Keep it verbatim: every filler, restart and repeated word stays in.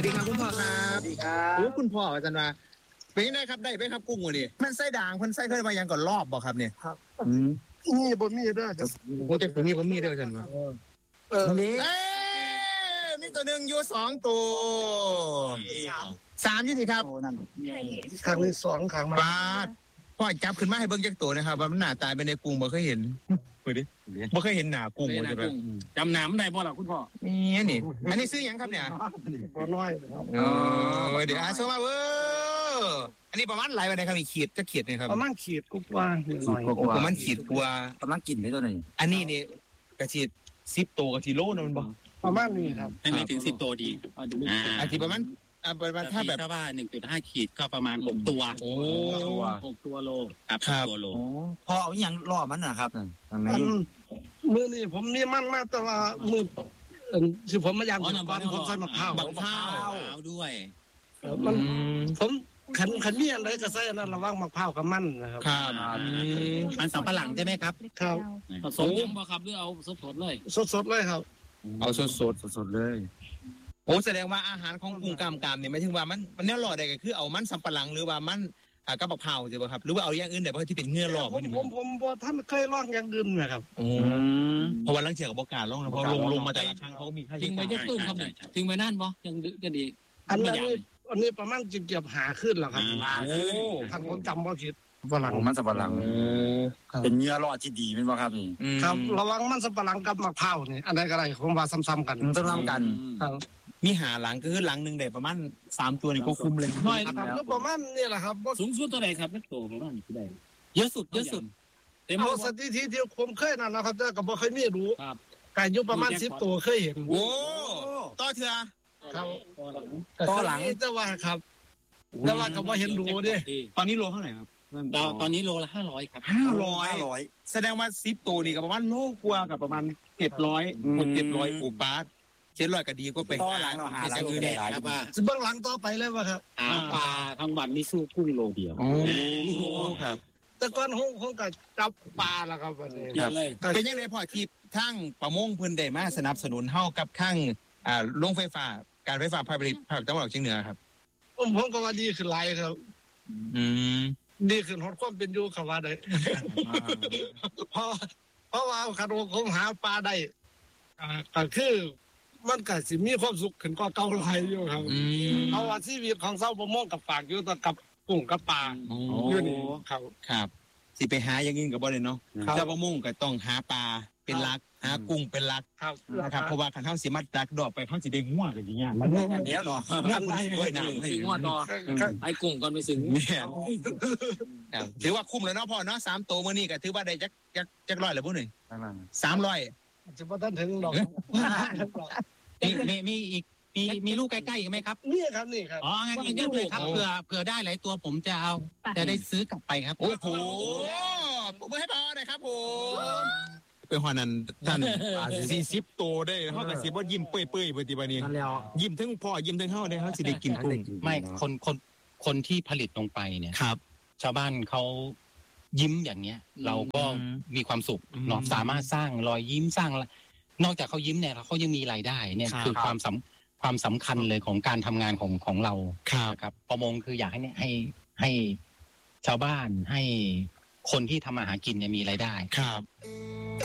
ดีครับคุณพ่อครับสวัสดีครับโอ้คุณพ่ออาจารย์ว่าเป็นยังไงครับได้ไหมครับกุ้งวันนี้มันไส้ด่างมันไส้เคยมายังก่อนรอบบ่ครับเนี่ยครับอืมนี่บ่มีเด้อจ้ะโอ้แต่ผมมีผมมีเด้ออาจารย์ว่าเออนี่เอ้มีตัวหนึ่งอยู่สองตัวสามยี่สิครับโอ้นั่นครั้งที่สองครั้งมาปลาพ่อจับขึ้นมาให้เบิ่งจักตัวนะครับว่ามันหน้าตายเป็นในกุ้งบ่เคยเห็นดูดิบ่เคยเห็นหน้ากุ้งเลยแบบจำหนามได้บ่ล่ะคุณพ่อนี่นี่อันนี้ซื้อยังครับเนี่ยบ่น้อยอ๋อเดี๋ยวอาโซมาเว้ออันนี้ประมาณหลายวันได้ครับมีขีดจะขีดนี่ครับประมาณขีดกว่าหน่อยประมาณขีดกว่าประมาณกินได้ตัวนี้อันนี้นี่กระชีดสิบตัวกระชีโลนะมันบ่ประมาณนี้ครับให้ไม่ถึงสิบตัวดีอ่าอันที่ประมาณอ่าประมาณถ้าแบบถ้าว่า หนึ่งจุดห้า ขีดก็ประมาณหกตัวโอ้หกตัวโลครับตัวโลพอเอาอย่างล่อมันนะครับอันมื้อนี้ผมมีมันมากแต่ว่ามื้อสิผมมาย่างก่อนผมใส่มะพร้าวบักพร้าวด้วยมันผมขันขันมีอะไรก็ใส่อันนั้นระวังมะพร้าวกับมันนะครับครับมันสำปะหลังใช่ไหมครับครับผสมยังบ่ครับหรือเอาสดๆเลยสดๆเลยครับเอาสดสดๆเลยโอ้แสดงว่าอาหารของกุ้งกามกามเนี่ยหมายถึงว่ามันมันแนวหล่อได้ก็คือเอามันสำปะหลังหรือว่ามันอ่ากระบอกเผาใช่ป่ะครับหรือว่าเอาอย่างอื่นได้เพราะที่เป็นเงื่อหล่อผมผมผมบ่ท่านเคยลองอย่างอื่นนะครับอืมเพราะว่าลังเทียกับบ่กล้าลองนะเพราะลงลงมาแต่ละครั้งเขาก็มีค่าใช้จ่ายทิ้งไว้จะตุ้มครับทิ้งไว้นั่นบ่ยังก็ดีอันนี้อันนี้ประมาณเกือบหาขึ้นแล้วครับโอ้ท่านผมจำบ่ผิดฝรั่งมันสับปะหลังเป็นเนื้อรอดที่ดีเป็นป่ะครับนี่ครับระวังมันสับปะหลังกับมะพร้าวนี่อันใดก็ได้ผมว่าซ้ำๆกันซ้ำๆกันครับมีหาหลังก็คือหลังหนึ่งได้ประมาณสามตัวนี่ก็คุ้มเลยน้อยครับประมาณนี่แหละครับสูงสุดเท่าไหร่ครับนักโตประมาณกี่ได้เยอะสุดเยอะสุดเอาสถิติที่ผมเคยนั่นนะครับแต่ก็บ่เคยมีรู้ครับการอยู่ประมาณสิบตัวเคยเห็นโอ้ต่อเถื่อครับต่อหลังแต่ว่าครับแต่ว่าก็บ่เห็นรู้ดิตอนนี้โลเท่าไหร่ครับตอนนี้โลละห้าร้อยครับห้าร้อยแสดงว่าสิบตัวนี่ก็ประมาณโลกว่ากับประมาณเจ็ดร้อยหมดเจ็ดร้อยอุปาเจ็ดร้อยก็ดีก็ไปต่อหลังเราหาหลังอยู่ได้ครับว่าเบื้องหลังต่อไปเลยว่าครับปลาทั้งวันนี่สู้กุ้งโลเดียวโอ้ครับแต่ก่อนคงคงก็จับปลาแล้วครับวันนี้ครับเป็นยังไงพอที่ทั้งประมงเพิ่นได้มาสนับสนุนเฮากับข้างอ่าโรงไฟฟ้าการไฟฟ้าภาคภาคตะวันออกเฉียงเหนือครับผมผมก็ว่าดีขึ้นหลายครับอืมดีขึ้นฮอดความเป็นอยู่ครับว่าได้เพราะเพราะว่าคันผมหาปลาได้อ่าก็คือมันก็สิมีความสุขขึ้นกว่าเก่าหลายอยู่ครับเพราะว่าชีวิตของชาวประมงกับฝากอยู่กับกุ้งกับปลาอยู่นี่ครับครับสิไปหาอย่างอื่นก็บ่ได้เนาะชาวประมงก็ต้องหาปลาเป็นหลักหากุ้งเป็นหลักครับนะครับเพราะว่าคันเฮาสิมาดักดอกไปเฮาสิได้งัวก็สิยากมันเดี๋ยวเนาะงัวด้วยน้ำให้งัวต่อไอ้กุ้งก่อนไปถึงเนี่ยครับถือว่าคุ้มแล้วเนาะพ่อเนาะสามตัวมื้อนี้ก็ถือว่าได้จักจักจักร้อยแล้วพุ่นนี่สามร้อยจะบ่ทันถึงดอกมีมีมีอีกมีมีลูกใกล้ๆอีกไหมครับนี่ครับนี่ครับอ๋องั้นเยอะเลยครับเผื่อเผื่อได้หลายตัวผมจะเอาจะได้ซื้อกลับไปครับโอ้โหผมให้พอหน่อยครับผมเป็นฮอนันท่านสี่สิบตัวได้เฮาก็สิบ่ยิ้มเปื่อยๆปฏิบัตินี้ยิ้มทั้งพ่อยิ้มทั้งเฮาได้เฮาสิได้กินกุ้งไม่คนคนคนที่ผลิตลงไปเนี่ยครับชาวบ้านเขายิ้มอย่างเงี้ยเราก็มีความสุขเนาะสามารถสร้างรอยยิ้มสร้างนอกจากเขายิ้มเนี่ยเขายังมีรายได้เนี่ยคือความสำความสำคัญเลยของการทำงานของของเราครับประมงคืออยากให้เนี่ยให้ให้ชาวบ้านให้คนที่ทำอาหารกินเนี่ยมีรายได้ครับ